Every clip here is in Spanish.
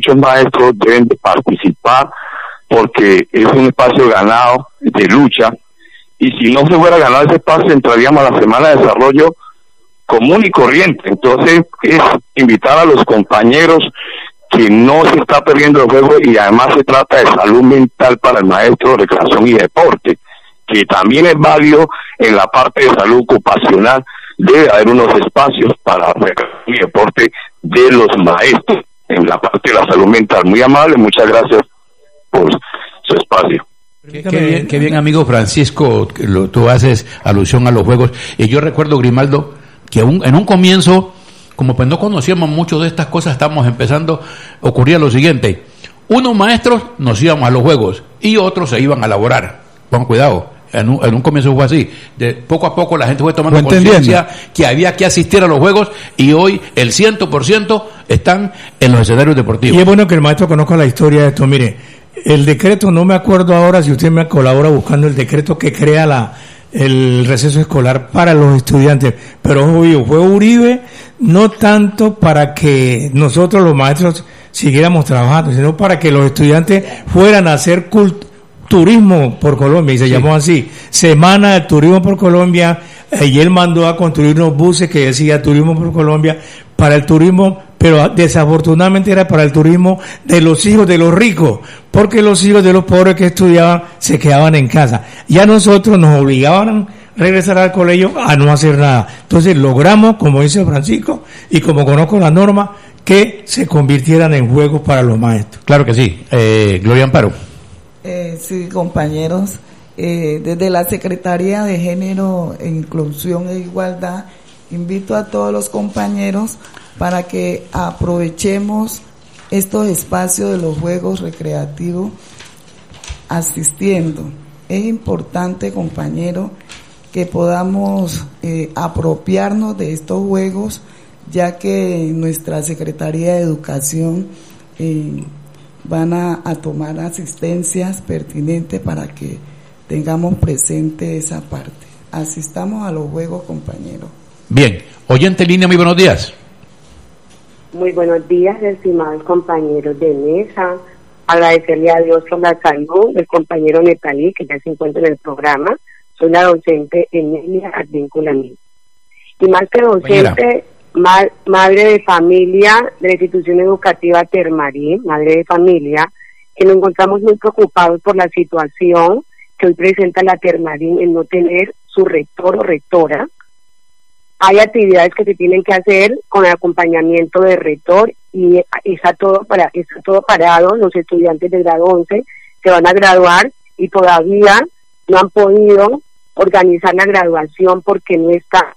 muchos maestros deben de participar porque es un espacio ganado de lucha, y si no se fuera ganado ese espacio entraríamos a la Semana de Desarrollo común y corriente. Entonces es invitar a los compañeros que no se está perdiendo el juego, y además se trata de salud mental para el maestro, recreación y deporte, que también es válido en la parte de salud ocupacional. Debe haber unos espacios para recreación y deporte de los maestros en la parte de la salud mental. Muy amable, muchas gracias por su espacio. Qué bien, amigo Francisco, tú haces alusión a los juegos. Y yo recuerdo, Grimaldo, que en un comienzo, como pues no conocíamos mucho de estas cosas, estábamos empezando, ocurría lo siguiente: unos maestros nos íbamos a los juegos y otros se iban a laborar. Pon cuidado. En un comienzo fue así. De poco a poco la gente fue tomando conciencia que había que asistir a los juegos, y hoy el 100% están en los escenarios deportivos. Y es bueno que el maestro conozca la historia de esto. Mire, el decreto, no me acuerdo ahora si usted me colabora buscando el decreto que crea el receso escolar para los estudiantes, pero obvio, fue Uribe no tanto para que nosotros los maestros siguiéramos trabajando, sino para que los estudiantes fueran a hacer turismo por Colombia, y se llamó así, Semana de Turismo por Colombia, y él mandó a construir unos buses que decía Turismo por Colombia, para el turismo, pero desafortunadamente era para el turismo de los hijos de los ricos, porque los hijos de los pobres que estudiaban se quedaban en casa, y a nosotros nos obligaban a regresar al colegio a no hacer nada. Entonces logramos, como dice Francisco, y como conozco la norma, que se convirtieran en juegos para los maestros. Claro que sí. Gloria Amparo. Sí, compañeros, desde la Secretaría de Género, Inclusión e Igualdad, invito a todos los compañeros para que aprovechemos estos espacios de los juegos recreativos asistiendo. Es importante, compañeros, que podamos apropiarnos de estos juegos, ya que nuestra Secretaría de Educación van a tomar asistencias pertinentes para que tengamos presente esa parte. Asistamos a los juegos, compañeros. Bien, oyente en línea, muy buenos días. Muy buenos días, estimados compañeros de mesa. Agradecerle a Dios por la salud del compañero Netalí, que ya se encuentra en el programa. Soy la docente Emilia Advíncula. Y más que docente, madre de familia de la institución educativa Termarín, madre de familia, que nos encontramos muy preocupados por la situación que hoy presenta la Termarín en no tener su rector o rectora. Hay actividades que se tienen que hacer con el acompañamiento del rector, y está todo parado. Los estudiantes de grado 11 se van a graduar y todavía no han podido organizar la graduación porque no está.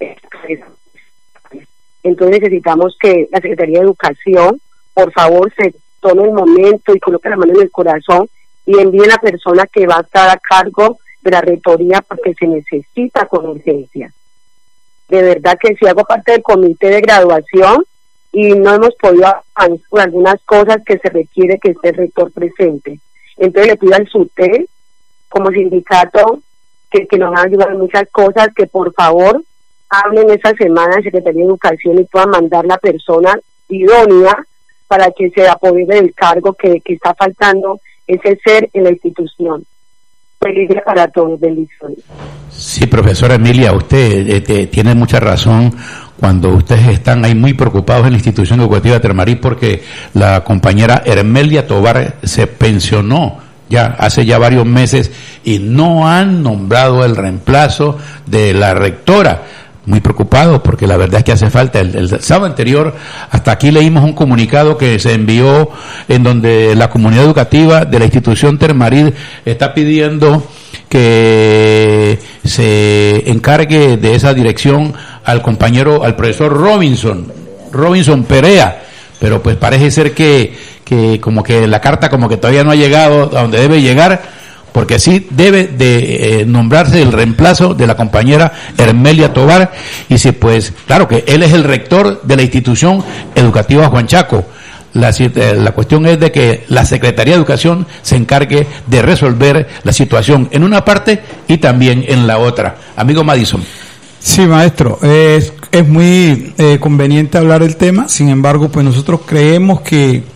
Entonces necesitamos que la Secretaría de Educación, por favor, se tome el momento y coloque la mano en el corazón y envíe a la persona que va a estar a cargo de la rectoría, porque se necesita con urgencia. De verdad que si hago parte del comité de graduación y no hemos podido avanzar por algunas cosas que se requiere que esté el rector presente. Entonces le pido al SUTEL, como sindicato, que nos va a ayudar en muchas cosas, que por favor hablen esta semana en Secretaría de Educación y puedan mandar la persona idónea para que se apodere del cargo que está faltando ese ser en la institución. Feliz día para todos, bendiciones. Sí, profesora Emilia, usted tiene mucha razón cuando ustedes están ahí muy preocupados en la institución educativa Termarí, porque la compañera Hermelia Tobar se pensionó ya hace ya varios meses y no han nombrado el reemplazo de la rectora. Muy preocupados porque la verdad es que hace falta. El sábado anterior, hasta aquí leímos un comunicado que se envió en donde la comunidad educativa de la institución Termarí está pidiendo que se encargue de esa dirección al profesor Robinson Perea, pero pues parece ser que como que la carta como que todavía no ha llegado a donde debe llegar, porque sí debe de nombrarse el reemplazo de la compañera Hermelia Tobar, y si pues, claro que él es el rector de la institución educativa Juan Chaco. La cuestión es de que la Secretaría de Educación se encargue de resolver la situación en una parte y también en la otra. Amigo Madison. Sí, maestro, es muy conveniente hablar del tema. Sin embargo, pues nosotros creemos que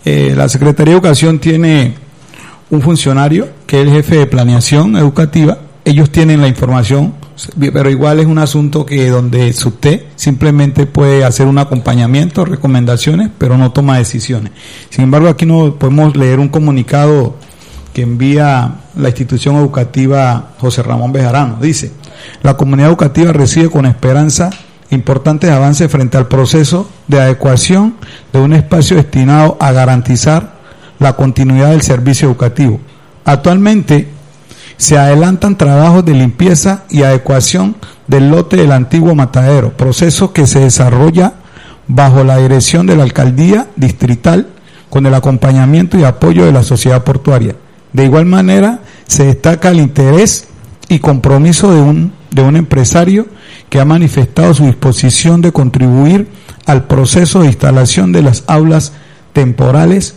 la Secretaría de Educación tiene un funcionario que es el jefe de planeación educativa. Ellos tienen la información, pero igual es un asunto que donde usted simplemente puede hacer un acompañamiento, recomendaciones, pero no toma decisiones. Sin embargo, aquí no podemos leer un comunicado que envía la institución educativa José Ramón Bejarano. Dice: la comunidad educativa recibe con esperanza importantes avances frente al proceso de adecuación de un espacio destinado a garantizar la continuidad del servicio educativo. Actualmente se adelantan trabajos de limpieza y adecuación del lote del antiguo matadero, proceso que se desarrolla bajo la dirección de la alcaldía distrital con el acompañamiento y apoyo de la sociedad portuaria. De igual manera, se destaca el interés y compromiso de un empresario que ha manifestado su disposición de contribuir al proceso de instalación de las aulas temporales,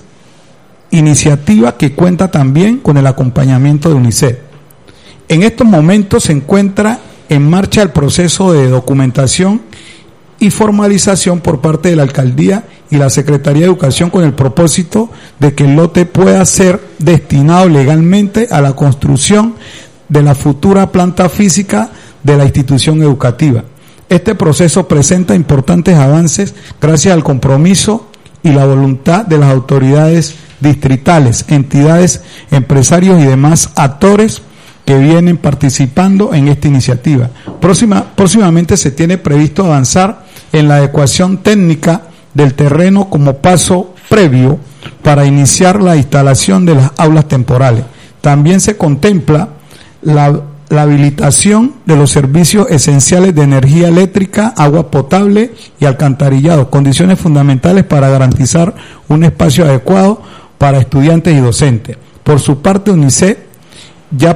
iniciativa que cuenta también con el acompañamiento de UNICEF. En estos momentos se encuentra en marcha el proceso de documentación y formalización por parte de la Alcaldía y la Secretaría de Educación con el propósito de que el lote pueda ser destinado legalmente a la construcción de la futura planta física de la institución educativa. Este proceso presenta importantes avances gracias al compromiso y la voluntad de las autoridades distritales, entidades, empresarios y demás actores que vienen participando en esta iniciativa. Próximamente se tiene previsto avanzar en la adecuación técnica del terreno como paso previo para iniciar la instalación de las aulas temporales. También se contempla la habilitación de los servicios esenciales de energía eléctrica, agua potable y alcantarillado, condiciones fundamentales para garantizar un espacio adecuado para estudiantes y docentes. Por su parte, UNICEF ya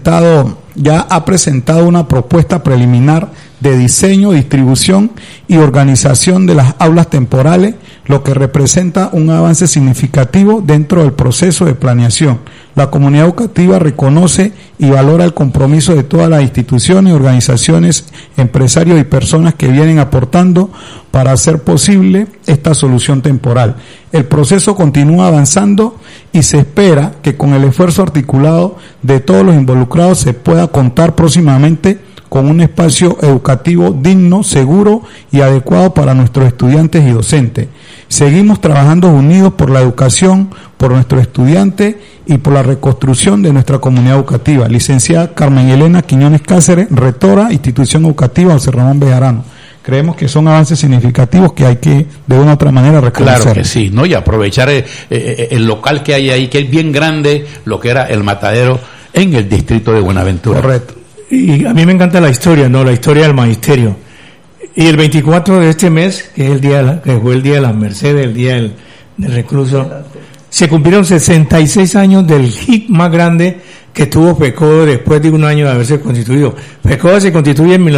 ha presentado una propuesta preliminar de diseño, distribución y organización de las aulas temporales, lo que representa un avance significativo dentro del proceso de planeación. La comunidad educativa reconoce y valora el compromiso de todas las instituciones, organizaciones, empresarios y personas que vienen aportando para hacer posible esta solución temporal. El proceso continúa avanzando y se espera que con el esfuerzo articulado de todos los involucrados se pueda contar próximamente con un espacio educativo digno, seguro y adecuado para nuestros estudiantes y docentes. Seguimos trabajando unidos por la educación, por nuestros estudiantes y por la reconstrucción de nuestra comunidad educativa. Licenciada Carmen Elena Quiñones Cáceres, rectora, Institución Educativa José Ramón Bejarano. Creemos que son avances significativos que hay que, de una u otra manera, reconocer. Claro que sí, ¿no? Y aprovechar el local que hay ahí, que es bien grande, lo que era el matadero en el distrito de Buenaventura. Correcto. Y a mí me encanta la historia, ¿no? La historia del magisterio. Y el 24 de este mes, que es que fue el día de las Mercedes, el día del recluso, se cumplieron 66 años del hit más grande que tuvo FECODE después de un año de haberse constituido. FECODE se constituye en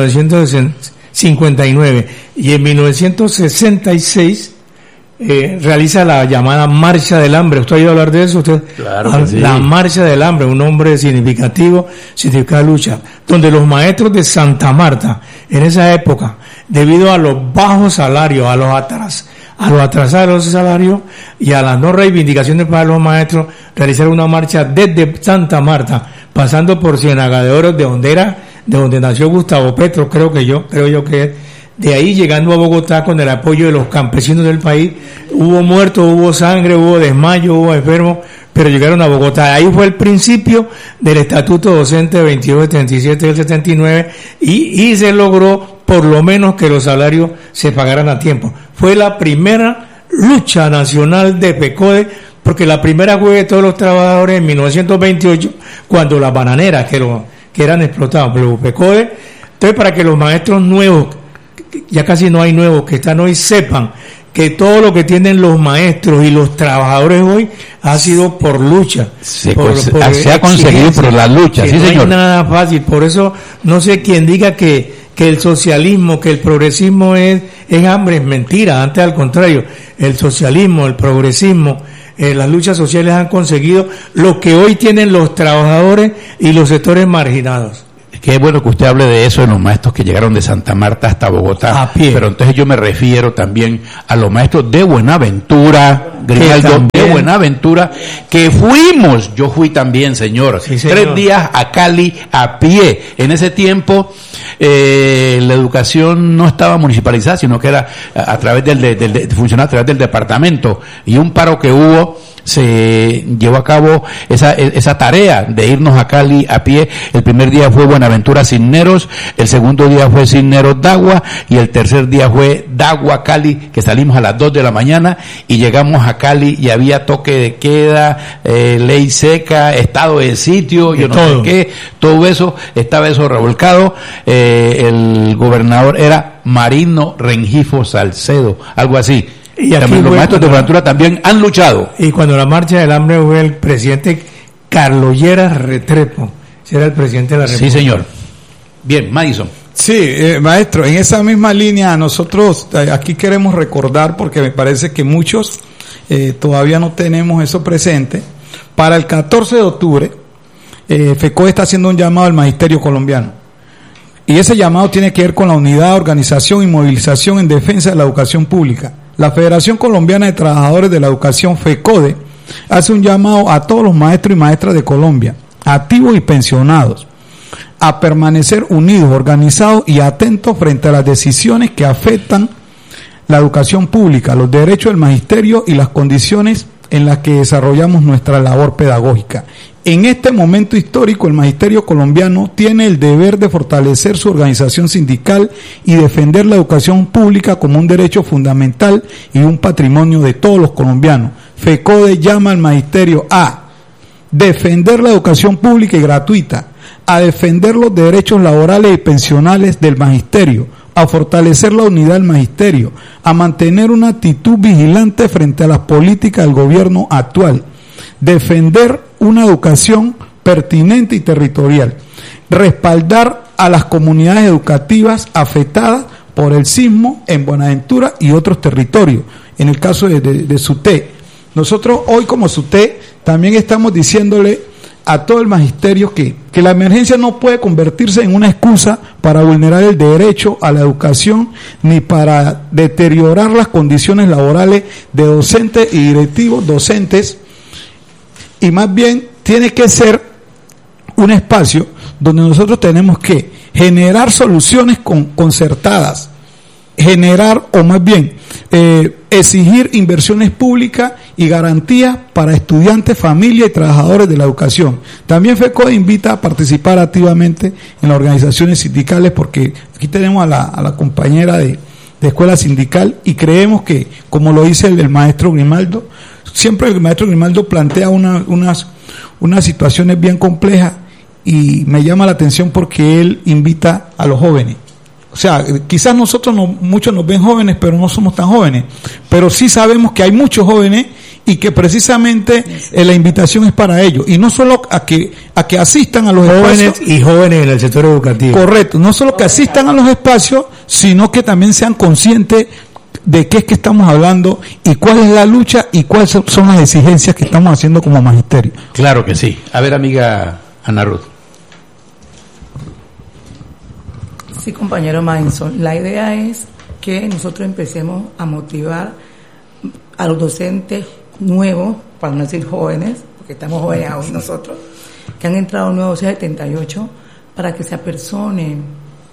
1959 y en 1966 realiza la llamada Marcha del Hambre. ¿Usted ha oído hablar de eso? Claro que sí. La Marcha del Hambre, un nombre significativo, significa lucha, donde los maestros de Santa Marta, en esa época, debido a los bajos salarios, a los atrasados salarios y a las no reivindicaciones para los maestros, realizaron una marcha desde Santa Marta, pasando por Ciénaga de Oro, de donde nació Gustavo Petro, creo yo que es. De ahí llegando a Bogotá con el apoyo de los campesinos del país, hubo muertos, hubo sangre, hubo desmayo, hubo enfermos, pero llegaron a Bogotá. Ahí fue el principio del Estatuto Docente 2277 del 79 y se logró por lo menos que los salarios se pagaran a tiempo. Fue la primera lucha nacional de FECODE, porque la primera fue de todos los trabajadores en 1928, cuando las bananeras que eran explotadas, pero FECODE. Entonces, para que los maestros nuevos, ya casi no hay nuevos que están hoy, sepan que todo lo que tienen los maestros y los trabajadores hoy ha sido por lucha. Se ha conseguido por la lucha, sí, señor. No hay nada fácil, por eso no sé quién diga que el socialismo, que el progresismo es hambre, es mentira. Antes, al contrario, el socialismo, el progresismo, las luchas sociales han conseguido lo que hoy tienen los trabajadores y los sectores marginados. Qué bueno que usted hable de eso, de los maestros que llegaron de Santa Marta hasta Bogotá. A pie. Pero entonces yo me refiero también a los maestros de Buenaventura, Grimaldo, de Buenaventura, que fuimos. Yo fui también, señor. Sí, señor. 3 días a Cali a pie. En ese tiempo, la educación no estaba municipalizada, sino que era a través funcionaba a través del departamento. Y un paro que hubo, se llevó a cabo esa tarea de irnos a Cali a pie. El primer día fue Buenaventura Cisneros, el segundo día fue Cisneros Dagua y el tercer día fue Dagua Cali, que salimos a las 2 de la mañana y llegamos a Cali y había toque de queda, ley seca, estado de sitio, yo no sé qué, todo eso, estaba eso revolcado. El gobernador era Marino Rengifo Salcedo, algo así. Y aquí los maestros de Buenaventura también han luchado. Y cuando la marcha del hambre fue el presidente Carlos Lleras Restrepo, era el presidente de la República. Sí, señor. Bien, Madison. Sí, maestro, en esa misma línea nosotros aquí queremos recordar, porque me parece que muchos todavía no tenemos eso presente. Para el 14 de octubre, FECODE está haciendo un llamado al magisterio colombiano. Y ese llamado tiene que ver con la unidad, organización y movilización en defensa de la educación pública. La Federación Colombiana de Trabajadores de la Educación, FECODE, hace un llamado a todos los maestros y maestras de Colombia, activos y pensionados, a permanecer unidos, organizados y atentos frente a las decisiones que afectan la educación pública, los derechos del magisterio y las condiciones en las que desarrollamos nuestra labor pedagógica. En este momento histórico, el magisterio colombiano tiene el deber de fortalecer su organización sindical y defender la educación pública como un derecho fundamental y un patrimonio de todos los colombianos. FECODE llama al magisterio a defender la educación pública y gratuita, a defender los derechos laborales y pensionales del magisterio, a fortalecer la unidad del magisterio, a mantener una actitud vigilante frente a las políticas del gobierno actual, defender una educación pertinente y territorial, respaldar a las comunidades educativas afectadas por el sismo en Buenaventura y otros territorios. En el caso de SUTE, nosotros hoy como SUTE también estamos diciéndole a todo el magisterio que la emergencia no puede convertirse en una excusa para vulnerar el derecho a la educación ni para deteriorar las condiciones laborales de docentes y directivos docentes, y más bien tiene que ser un espacio donde nosotros tenemos que generar soluciones concertadas, generar o más bien exigir inversiones públicas y garantías para estudiantes, familias y trabajadores de la educación. También FECODE invita a participar activamente en las organizaciones sindicales, porque aquí tenemos a la compañera de escuela sindical y creemos que, como lo dice el maestro Grimaldo, siempre el maestro Grimaldo plantea unas situaciones bien complejas y me llama la atención porque él invita a los jóvenes. O sea, quizás nosotros muchos nos ven jóvenes, pero no somos tan jóvenes. Pero sí sabemos que hay muchos jóvenes y que precisamente la invitación es para ellos. Y no solo a que asistan a los espacios. Y jóvenes en el sector educativo. Correcto. No solo que asistan a los espacios, sino que también sean conscientes de qué es que estamos hablando y cuál es la lucha y cuáles son las exigencias que estamos haciendo como magisterio. Claro que sí. A ver, amiga Ana Ruth. Sí, compañero Madison, la idea es que nosotros empecemos a motivar a los docentes nuevos, para no decir jóvenes, porque estamos jóvenes aún nosotros, que han entrado nuevos 78, para que se apersonen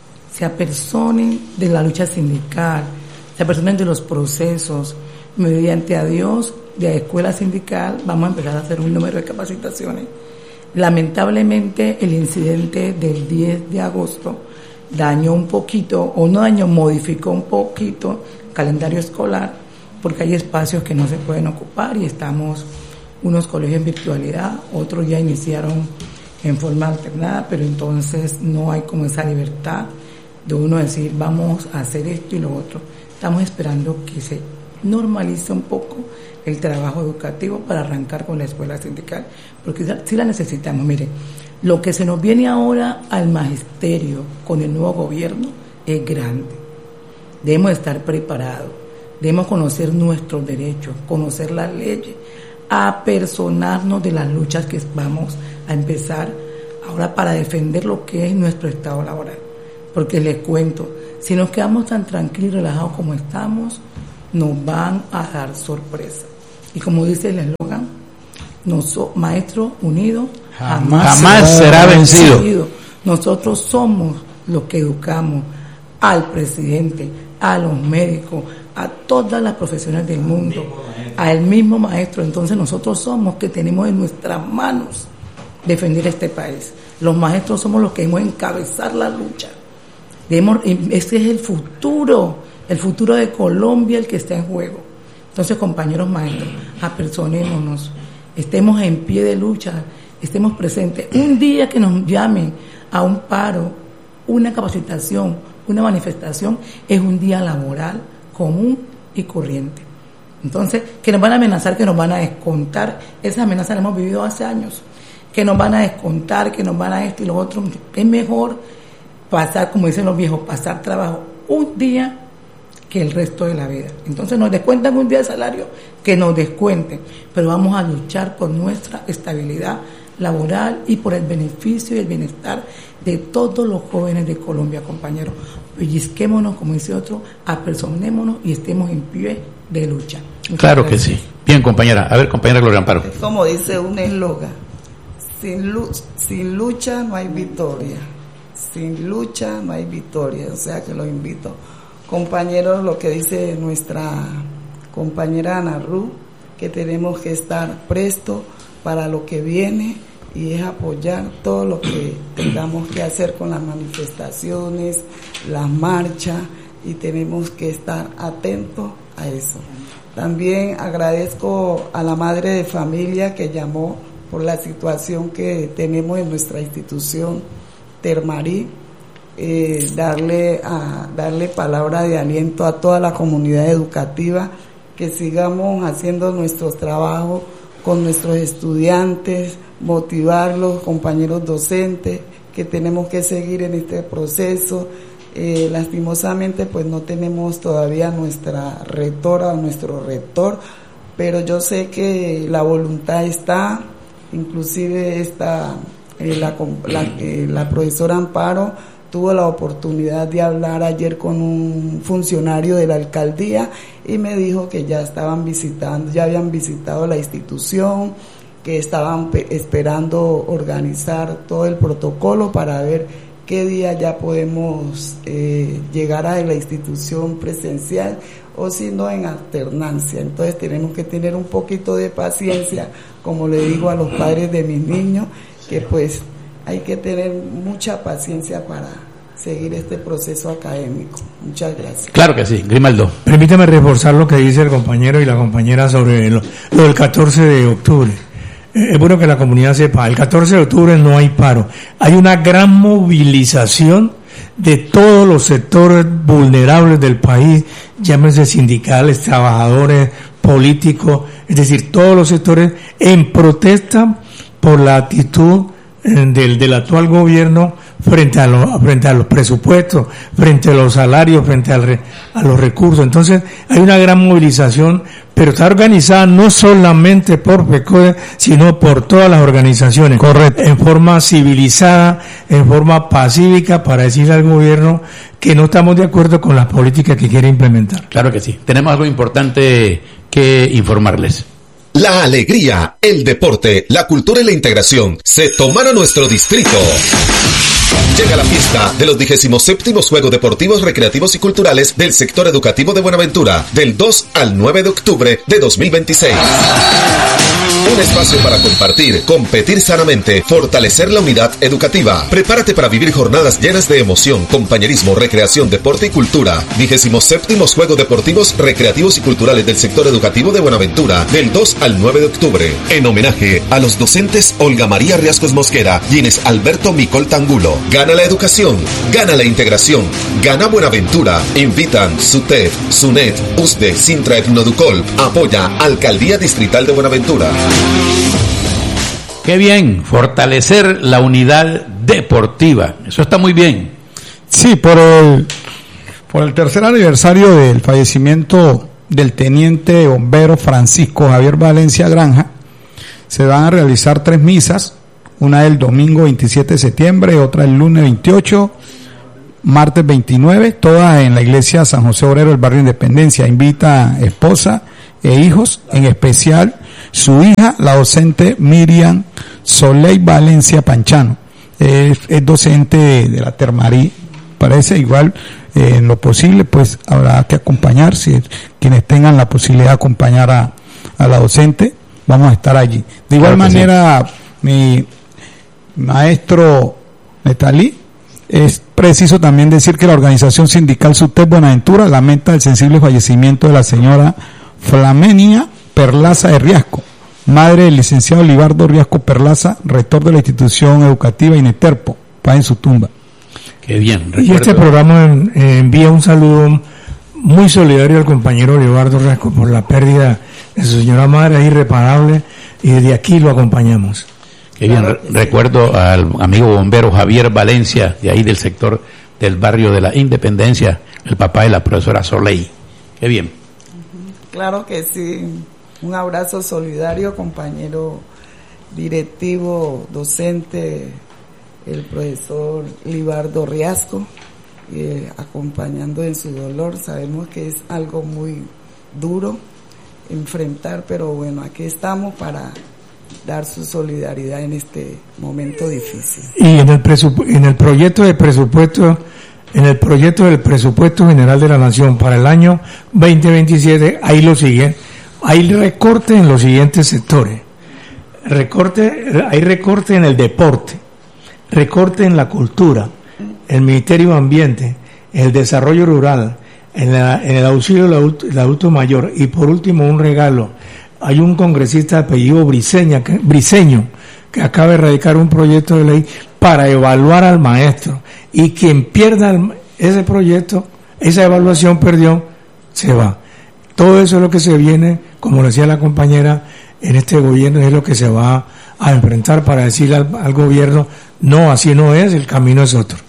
de la lucha sindical, se apersonen de los procesos. Mediante a Dios, de la escuela sindical, vamos a empezar a hacer un número de capacitaciones. Lamentablemente, el incidente del 10 de agosto dañó un poquito, o no dañó, modificó un poquito el calendario escolar, porque hay espacios que no se pueden ocupar y estamos unos colegios en virtualidad, otros ya iniciaron en forma alternada, pero entonces no hay como esa libertad de uno decir vamos a hacer esto y lo otro. Estamos esperando que se normalice un poco el trabajo educativo para arrancar con la escuela sindical, porque sí la necesitamos. Mire, lo que se nos viene ahora al magisterio con el nuevo gobierno es grande. Debemos estar preparados, debemos conocer nuestros derechos, conocer las leyes, apersonarnos de las luchas que vamos a empezar ahora para defender lo que es nuestro estado laboral. Porque les cuento, si nos quedamos tan tranquilos y relajados como estamos, nos van a dar sorpresa. Y como dice el eslogan, maestro unido jamás será vencido. Nosotros somos los que educamos al presidente, a los médicos, a todas las profesiones del mundo, al mismo maestro. Entonces nosotros somos que tenemos en nuestras manos defender este país. Los maestros somos los que debemos encabezar la lucha. Ese es el futuro de Colombia, el que está en juego. Entonces, compañeros maestros, apersonémonos, estemos en pie de lucha, estemos presentes. Un día que nos llamen a un paro, una capacitación, una manifestación, es un día laboral común y corriente. Entonces, que nos van a amenazar, que nos van a descontar, esas amenazas las hemos vivido hace años, que nos van a descontar, que nos van a esto y lo otro. Es mejor pasar, como dicen los viejos, pasar trabajo un día que el resto de la vida. Entonces nos descuentan un día de salario, que nos descuenten, pero vamos a luchar por nuestra estabilidad laboral y por el beneficio y el bienestar de todos los jóvenes de Colombia, compañeros. Pellizquémonos, como dice otro, apersonémonos y estemos en pie de lucha. Claro que sí. Bien, compañera. A ver, compañera Gloria Amparo. Es como dice un eslogan, sin lucha no hay victoria. Sin lucha no hay victoria. O sea que los invito, compañeros, lo que dice nuestra compañera Ana Ru, que tenemos que estar prestos para lo que viene, y es apoyar todo lo que tengamos que hacer con las manifestaciones, las marchas, y tenemos que estar atentos a eso. También agradezco a la madre de familia que llamó por la situación que tenemos en nuestra institución Termarí, darle palabra de aliento a toda la comunidad educativa, que sigamos haciendo nuestros trabajos con nuestros estudiantes, motivarlos, compañeros docentes, que tenemos que seguir en este proceso. Lastimosamente pues no tenemos todavía nuestra rectora o nuestro rector, pero yo sé que la voluntad está, inclusive la profesora Amparo tuvo la oportunidad de hablar ayer con un funcionario de la alcaldía y me dijo que ya habían visitado la institución, que estaban esperando organizar todo el protocolo para ver qué día ya podemos llegar a la institución presencial, o si no en alternancia. Entonces tenemos que tener un poquito de paciencia, como le digo a los padres de mis niños, que pues hay que tener mucha paciencia para seguir este proceso académico. Muchas gracias. Claro que sí, Grimaldo. Permítame reforzar lo que dice el compañero y la compañera sobre lo del 14 de octubre. Es bueno que la comunidad sepa, el 14 de octubre no hay paro. Hay una gran movilización de todos los sectores vulnerables del país, llámese sindicales, trabajadores, políticos, es decir, todos los sectores en protesta por la actitud del actual gobierno frente a los presupuestos, frente a los salarios, frente a los recursos. Entonces hay una gran movilización, pero está organizada no solamente por FECODE, sino por todas las organizaciones. Correcto. En forma civilizada, en forma pacífica, para decirle al gobierno que no estamos de acuerdo con las políticas que quiere implementar. Claro que sí. Tenemos algo importante que informarles. La alegría, el deporte, la cultura y la integración se tomaron nuestro distrito. Llega la fiesta de los 27º Juegos Deportivos, Recreativos y Culturales del sector educativo de Buenaventura, del 2 al 9 de octubre de 2026. Un espacio para compartir, competir sanamente, fortalecer la unidad educativa. Prepárate para vivir jornadas llenas de emoción, compañerismo, recreación, deporte y cultura. 27º Juegos Deportivos, Recreativos y Culturales del sector educativo de Buenaventura, del 2 al 9 de octubre. En homenaje a los docentes Olga María Riascos Mosquera y Inés Alberto Micol Tangulo. Gana la educación, gana la integración, gana Buenaventura. Invitan SUTEF, SUNET, USDE, Sintra Etnoducol. Apoya Alcaldía Distrital de Buenaventura. Qué bien, fortalecer la unidad deportiva. Eso está muy bien. Sí, por el tercer aniversario del fallecimiento del teniente bombero Francisco Javier Valencia Granja, se van a realizar 3 misas, una el domingo 27 de septiembre, otra el lunes 28, martes 29, todas en la iglesia San José Obrero del barrio Independencia. Invita a esposa e hijos, en especial su hija, la docente Miriam Soleil Valencia Panchano. Es docente de la Termarí, parece. Igual en lo posible pues habrá que acompañar, si quienes tengan la posibilidad de acompañar a la docente, vamos a estar allí. De igual manera, mi maestro Netalí, es preciso también decir que la organización sindical SUTEP Buenaventura lamenta el sensible fallecimiento de la señora Flamenia Perlaza de Riasco, madre del licenciado Libardo Riasco Perlaza, rector de la institución educativa INETERPO, paz en su tumba. Qué bien. Recuerdo. Y este programa envía un saludo muy solidario al compañero Libardo Riasco por la pérdida de su señora madre, es irreparable, y desde aquí lo acompañamos. Qué bien. Recuerdo al amigo bombero Javier Valencia, de ahí del sector del barrio de la Independencia, el papá de la profesora Soleil. Qué bien. Claro que sí. Un abrazo solidario, compañero directivo, docente, el profesor Libardo Riasco, acompañando en su dolor. Sabemos que es algo muy duro enfrentar, pero bueno, aquí estamos para dar su solidaridad en este momento difícil. Y en el proyecto del presupuesto general de la Nación para el año 2027, ahí lo sigue. Hay recorte en los siguientes sectores. Hay recorte en el deporte, recorte en la cultura, el Ministerio de Ambiente, el desarrollo rural, en el auxilio del adulto mayor, y por último un regalo. Hay un congresista de apellido Briceño que acaba de radicar un proyecto de ley para evaluar al maestro, y quien pierda ese proyecto, esa evaluación se va. Todo eso es lo que se viene, como lo decía la compañera, en este gobierno, es lo que se va a enfrentar para decirle al gobierno: no, así no es, el camino es otro.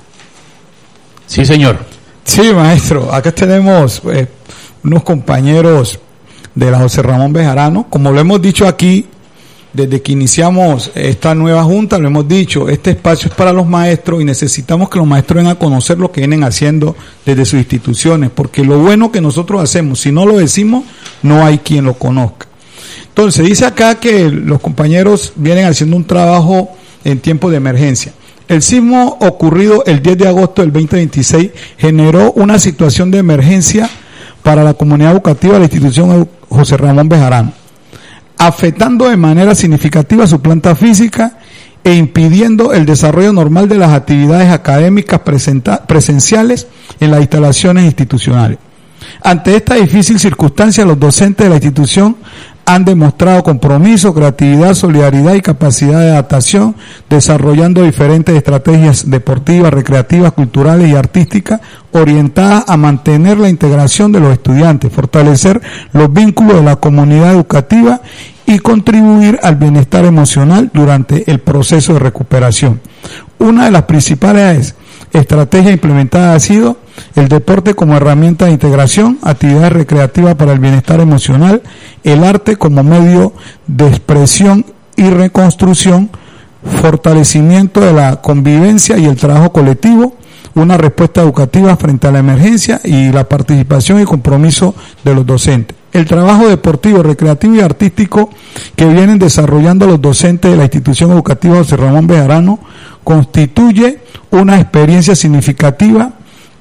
Sí, señor. Sí, maestro, acá tenemos unos compañeros de la José Ramón Bejarano. Como lo hemos dicho aquí, desde que iniciamos esta nueva junta, lo hemos dicho, este espacio es para los maestros y necesitamos que los maestros vengan a conocer lo que vienen haciendo desde sus instituciones, porque lo bueno que nosotros hacemos, si no lo decimos, no hay quien lo conozca. Entonces, dice acá que los compañeros vienen haciendo un trabajo en tiempo de emergencia. El sismo ocurrido el 10 de agosto del 2026 generó una situación de emergencia para la comunidad educativa de la institución José Ramón Bejarano, afectando de manera significativa su planta física e impidiendo el desarrollo normal de las actividades académicas presenciales en las instalaciones institucionales. Ante esta difícil circunstancia, los docentes de la institución han demostrado compromiso, creatividad, solidaridad y capacidad de adaptación, desarrollando diferentes estrategias deportivas, recreativas, culturales y artísticas orientadas a mantener la integración de los estudiantes, fortalecer los vínculos de la comunidad educativa y contribuir al bienestar emocional durante el proceso de recuperación. Una de las principales estrategias implementadas ha sido el deporte como herramienta de integración, actividades recreativas para el bienestar emocional, el arte como medio de expresión y reconstrucción, fortalecimiento de la convivencia y el trabajo colectivo, una respuesta educativa frente a la emergencia y la participación y compromiso de los docentes. El trabajo deportivo, recreativo y artístico que vienen desarrollando los docentes de la institución educativa José Ramón Bejarano constituye una experiencia significativa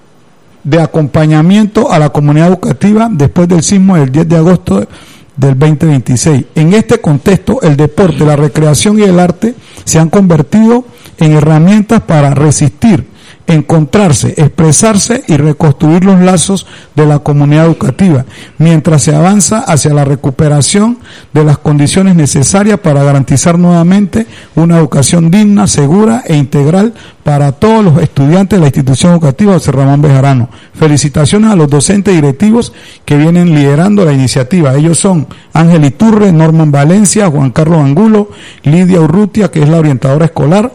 de acompañamiento a la comunidad educativa después del sismo del 10 de agosto del 2026. En este contexto, el deporte, la recreación y el arte se han convertido en herramientas para resistir, encontrarse, expresarse y reconstruir los lazos de la comunidad educativa, mientras se avanza hacia la recuperación de las condiciones necesarias para garantizar nuevamente una educación digna, segura e integral para todos los estudiantes de la institución educativa José Ramón Bejarano. Felicitaciones a los docentes y directivos que vienen liderando la iniciativa. Ellos son Ángel Iturre, Norman Valencia, Juan Carlos Angulo, Lidia Urrutia, que es la orientadora escolar,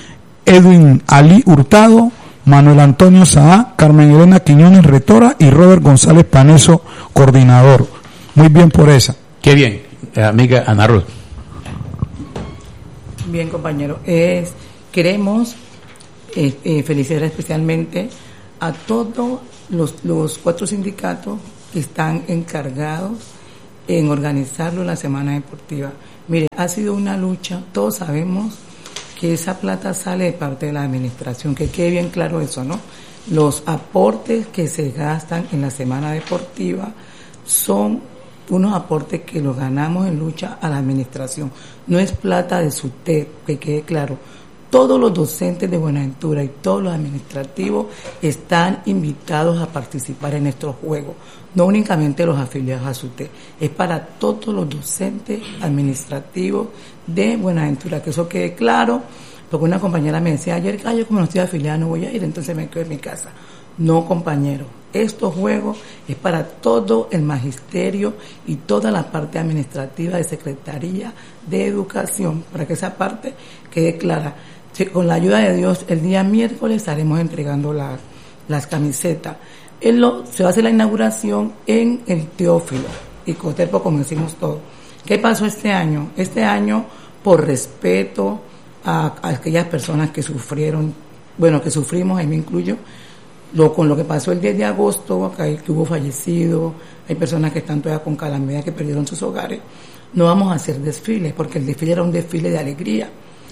Edwin Ali Hurtado, Manuel Antonio Saá, Carmen Elena Quiñones, rectora, y Robert González Paneso, coordinador. Muy bien por esa. Qué bien, amiga Ana Ruth. Bien, compañero. Queremos felicitar especialmente a todos los 4 sindicatos que están encargados en organizarlo la Semana Deportiva. Mire, ha sido una lucha, todos sabemos que esa plata sale de parte de la administración, que quede bien claro eso, ¿no? Los aportes que se gastan en la Semana Deportiva son unos aportes que los ganamos en lucha a la administración. No es plata de SUTEP, que quede claro. Todos los docentes de Buenaventura y todos los administrativos están invitados a participar en estos juegos, no únicamente los afiliados a SUTEP, es para todos los docentes administrativos de Buenaventura, que eso quede claro, porque una compañera me decía ayer, yo como no estoy afiliada no voy a ir, entonces me quedo en mi casa. No, compañero, estos juegos es para todo el magisterio y toda la parte administrativa de Secretaría de Educación, para que esa parte quede clara. Con la ayuda de Dios, el día miércoles estaremos entregando las camisetas. Se va a hacer la inauguración en el Teófilo y Coterpo, como decimos todos. ¿Qué pasó este año? Este año, por respeto a aquellas personas que sufrieron, que sufrimos, ahí me incluyo, con lo que pasó el 10 de agosto, que hubo fallecidos, hay personas que están todavía con calamidad, que perdieron sus hogares, no vamos a hacer desfiles, porque el desfile era un desfile de alegría,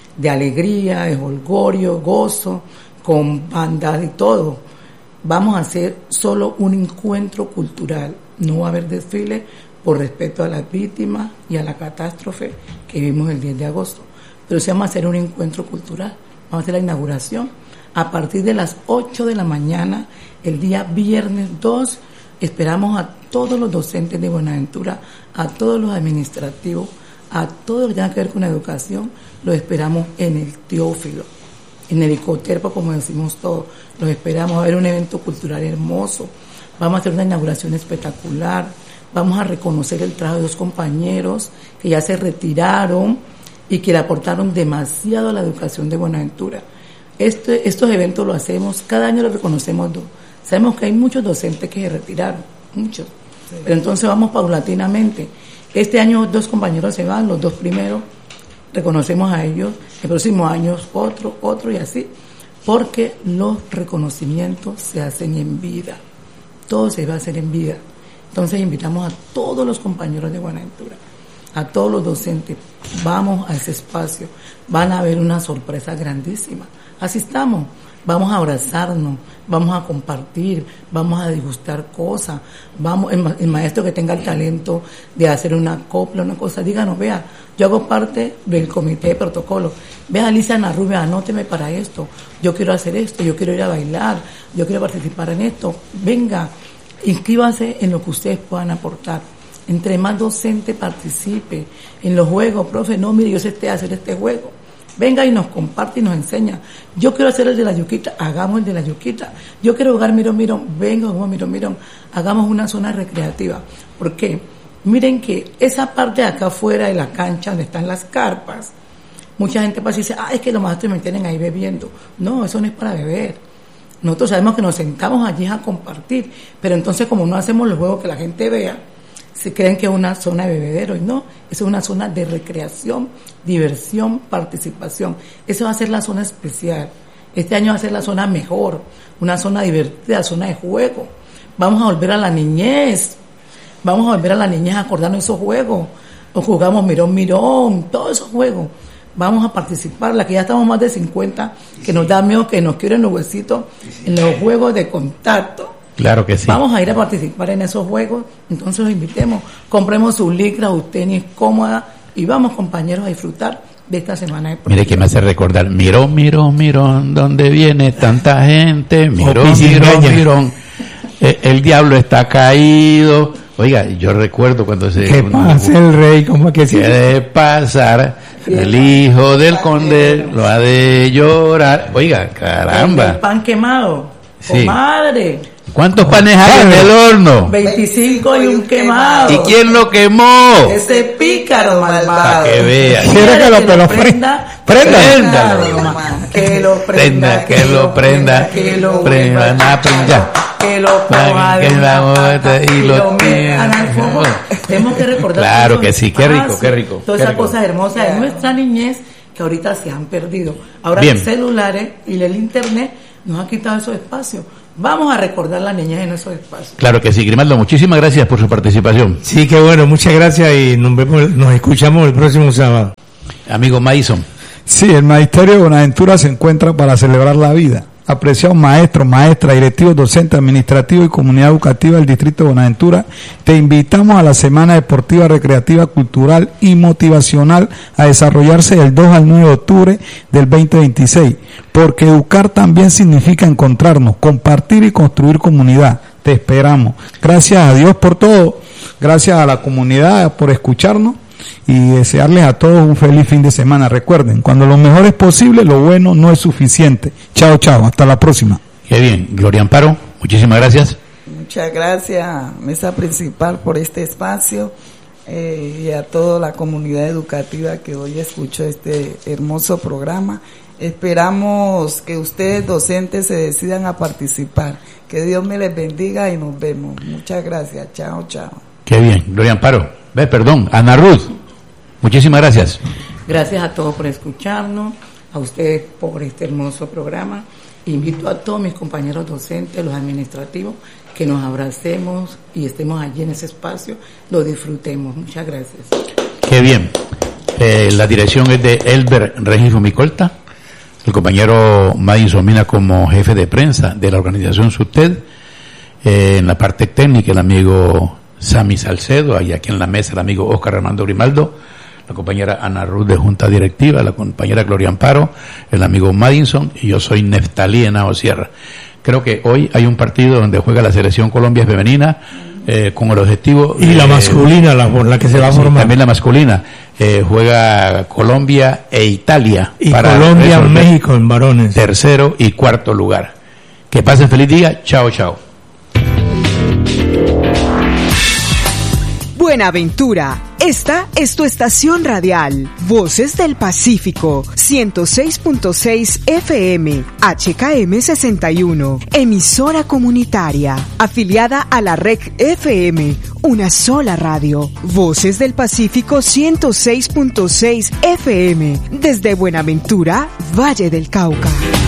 de jolgorio, gozo, con bandas y todo. Vamos a hacer solo un encuentro cultural, no va a haber desfile por respeto a las víctimas y a la catástrofe que vimos el 10 de agosto. Pero sí vamos a hacer un encuentro cultural, vamos a hacer la inauguración a partir de las 8 de la mañana, el día viernes 2, esperamos a todos los docentes de Buenaventura, a todos los administrativos, a todo lo que tenga que ver con la educación, los esperamos en el Teófilo, en el Icoterpo, como decimos todos, los esperamos a ver un evento cultural hermoso, vamos a hacer una inauguración espectacular, vamos a reconocer el trabajo de 2 compañeros que ya se retiraron y que le aportaron demasiado a la educación de Buenaventura. Estos eventos lo hacemos, cada año lo reconocemos 2. Sabemos que hay muchos docentes que se retiraron, muchos, sí. Pero entonces vamos paulatinamente. Este año 2 compañeros se van, los 2 primeros, reconocemos a ellos, el próximo año otro y así, porque los reconocimientos se hacen en vida, todo se va a hacer en vida. Entonces invitamos a todos los compañeros de Buenaventura, a todos los docentes, vamos a ese espacio, van a ver una sorpresa grandísima. Asistamos, vamos a abrazarnos, vamos a compartir, vamos a degustar cosas, el maestro que tenga el talento de hacer una copla, una cosa, díganos, vea, yo hago parte del comité de protocolo, vea Alicia Narrubia, anóteme para esto, yo quiero hacer esto, yo quiero ir a bailar, yo quiero participar en esto, venga, inscríbanse en lo que ustedes puedan aportar. Entre más docente participe en los juegos, profe, no, mire, yo sé hacer este juego. Venga y nos comparte y nos enseña. Yo quiero hacer el de la yuquita, hagamos el de la yuquita. Yo quiero jugar mirón, venga, jugamos mirón. Hagamos una zona recreativa. ¿Por qué? Miren que esa parte de acá afuera de la cancha donde están las carpas, mucha gente pasa y dice, es que los maestros me tienen ahí bebiendo. No, eso no es para beber. Nosotros sabemos que nos sentamos allí a compartir, pero entonces como no hacemos los juegos que la gente vea, se creen que es una zona de bebedero, y no, es una zona de recreación, diversión, participación. Esa va a ser la zona especial. Este año va a ser la zona mejor, una zona divertida, zona de juego. Vamos a volver a la niñez, a acordarnos de esos juegos. Nos jugamos mirón, todos esos juegos. Vamos a participar, la que ya estamos más de 50, que nos da miedo, que nos quieren los huesitos en los juegos de contacto. Claro que sí. Vamos a ir a participar en esos juegos, entonces los invitemos, compremos su licra, su tenis cómoda y vamos, compañeros, a disfrutar de esta semana de Mire que me hace recordar, mirón, ¿dónde viene tanta gente? Mirón, el diablo está caído. Oiga, yo recuerdo cuando se... ¿Qué pasa el rey? ¿Cómo es que sí? ¿Qué debe pasar? El hijo del conde lo ha de llorar. Oiga, caramba. El pan quemado. Sí. Comadre. ¿Cuántos panes hay en el horno? 25 y un quemado. ¿Y quién lo quemó? Ese pícaro malvado. Para que vea. Quiero que lo prenda. Préndalo. Que lo prenda. Que lo prenda. Que lo prenda. Que lo ponga que la y lo tenemos que recordar. Claro que sí, qué rico. Todas esas cosas hermosas de nuestra niñez que ahorita se han perdido. Ahora Bien. los celulares y el internet nos ha quitado esos espacios. Vamos a recordar la niñez en esos espacios. Claro que sí, Grimaldo, muchísimas gracias por su participación. Sí, qué bueno, muchas gracias y nos escuchamos el próximo sábado. Amigo Madison. Sí, el Magisterio de Buenaventura se encuentra para celebrar la vida. Apreciados maestros, maestras, directivos, docentes, administrativos y comunidad educativa del Distrito de Buenaventura, te invitamos a la Semana Deportiva, Recreativa, Cultural y Motivacional a desarrollarse del 2 al 9 de octubre del 2026, porque educar también significa encontrarnos, compartir y construir comunidad. Te esperamos. Gracias a Dios por todo, gracias a la comunidad por escucharnos y desearles a todos un feliz fin de semana. Recuerden, cuando lo mejor es posible, lo bueno no es suficiente. Chao, chao, hasta la próxima. Qué bien, Gloria Amparo, muchísimas gracias. Muchas gracias, mesa principal, por este espacio y a toda la comunidad educativa que hoy escuchó este hermoso programa. Esperamos que ustedes, docentes, se decidan a participar. Que Dios me les bendiga y nos vemos. Muchas gracias. Chao, chao. Qué bien, Gloria Amparo. Ana Ruth, muchísimas gracias. Gracias a todos por escucharnos, a ustedes por este hermoso programa. Invito a todos mis compañeros docentes, los administrativos, que nos abracemos y estemos allí en ese espacio, lo disfrutemos. Muchas gracias. Qué bien. La dirección es de Elber Regis Micolta, el compañero Madison Mina como jefe de prensa de la organización SUTED, en la parte técnica el amigo Sammy Salcedo, y aquí en la mesa el amigo Oscar Armando Grimaldo, la compañera Ana Ruth de Junta Directiva, la compañera Gloria Amparo, el amigo Madison, y yo soy Neftalí Henao Sierra. Creo que hoy hay un partido donde juega la selección Colombia femenina, con el objetivo... Y la masculina, por la que se va a formar. También la masculina. Juega Colombia e Italia. Y para Colombia, México en varones. Tercero y cuarto lugar. Que pasen feliz día. Chao, chao. Buenaventura, esta es tu estación radial, Voces del Pacífico, 106.6 FM, HKM 61, emisora comunitaria, afiliada a la Red FM, una sola radio, Voces del Pacífico 106.6 FM, desde Buenaventura, Valle del Cauca.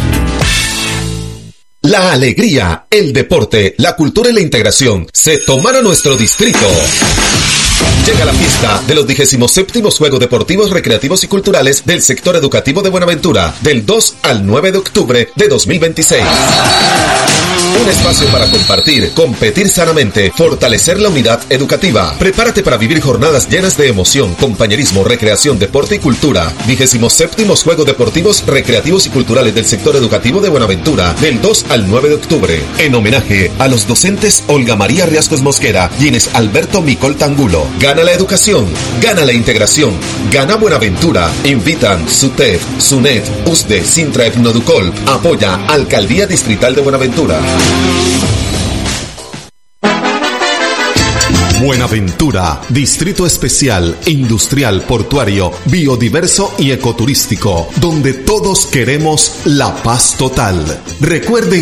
La alegría, el deporte, la cultura y la integración se tomaron nuestro distrito. Llega la fiesta de los 27º Juegos Deportivos, Recreativos y Culturales del sector educativo de Buenaventura, del 2 al 9 de octubre de 2026. Un espacio para compartir, competir sanamente, fortalecer la unidad educativa. Prepárate para vivir jornadas llenas de emoción, compañerismo, recreación, deporte y cultura. 27º Juegos Deportivos, Recreativos y Culturales del sector educativo de Buenaventura, del 2 al 9 de octubre. En homenaje a los docentes Olga María Riascos Mosquera y Inés Alberto Micolta Angulo. Gana la educación, gana la integración, gana Buenaventura. Invitan SUTED, SUNED, USDE, Sintra Etnoducol. Apoya Alcaldía Distrital de Buenaventura. Buenaventura, Distrito Especial, Industrial, Portuario, Biodiverso y Ecoturístico, donde todos queremos la paz total. Recuerden